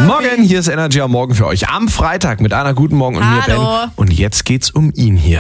Guten Morgen, hier ist Energy am Morgen für euch. Am Freitag mit Anna, guten Morgen und mir, Ben. Und jetzt geht's um ihn hier.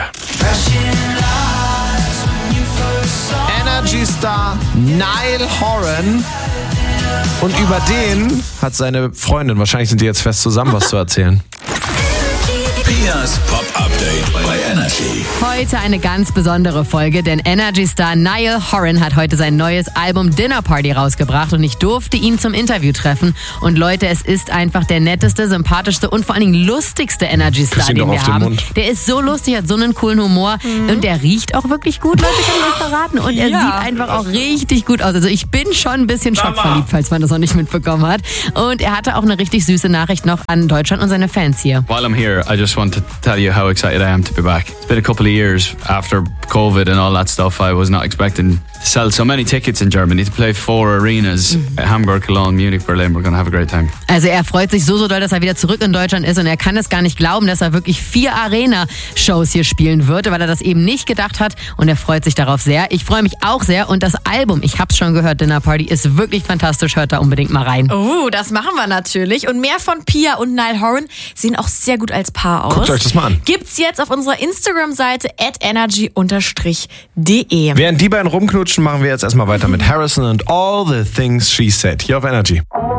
Energy Star Niall Horan. Und über den hat seine Freundin, wahrscheinlich sind die jetzt fest zusammen, was zu erzählen. Pias Pop Update bei Energy. Heute eine ganz besondere Folge, denn Energy-Star Niall Horan hat heute sein neues Album Dinner Party rausgebracht und ich durfte ihn zum Interview treffen. Und Leute, es ist einfach der netteste, sympathischste und vor allen Dingen lustigste Energy-Star, den wir haben. Der ist so lustig, hat so einen coolen Humor und der riecht auch wirklich gut, Leute, kann ich euch verraten. Und er sieht einfach auch richtig gut aus. Also ich bin schon ein bisschen schockverliebt, falls man das noch nicht mitbekommen hat. Und er hatte auch eine richtig süße Nachricht noch an Deutschland und seine Fans hier. While I'm here, I just want to tell you how excited I am to be back. It's been a couple of years after COVID and all that stuff. I was not expecting to sell so many tickets in Germany, to play 4 arenas, Hamburg, Cologne, Munich, Berlin. We're going to have a great time. Also er freut sich so doll, dass er wieder zurück in Deutschland ist und er kann es gar nicht glauben, dass er wirklich 4 Arena-Shows hier spielen wird, weil er das eben nicht gedacht hat und er freut sich darauf sehr. Ich freue mich auch sehr und das Album, ich hab's schon gehört, Dinner Party, ist wirklich fantastisch. Hört da unbedingt mal rein. Oh, das machen wir natürlich. Und mehr von Pia und Niall Horan sehen auch sehr gut als Paar aus. Guckt euch das mal an. Gibt's jetzt auf unserer Instagram-Seite @energy_de. Während die beiden rumknutschen, machen wir jetzt erstmal weiter mit Harrison und All the Things She Said hier auf Energy.